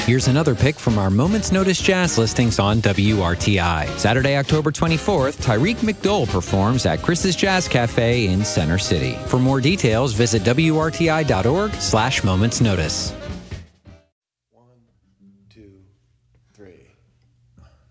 Here's another pick from our Moments Notice jazz listings on WRTI. Saturday, October 24th, Tyreek McDowell performs at Chris's Jazz Cafe in Center City. For more details, visit WRTI.org/Moments Notice.